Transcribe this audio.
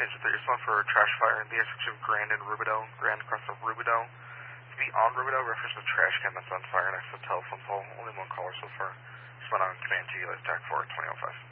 Agent 3, respond for a trash fire in the intersection of Grand and Rubidoux. Grand across the Rubidoux. To be on Rubidoux, reference the trash can that's on fire next to the telephone pole. Only one caller so far. Respond on command to TAC 4 2005.